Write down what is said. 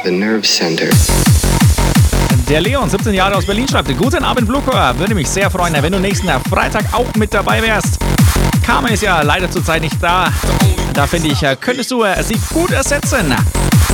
the nerve center. Der Leon, 17 Jahre aus Berlin, schreibt: Guten Abend, Bluecore. Würde mich sehr freuen, wenn du nächsten Freitag auch mit dabei wärst. Carmen ist ja leider zurzeit nicht da. Da finde ich, könntest du sie gut ersetzen.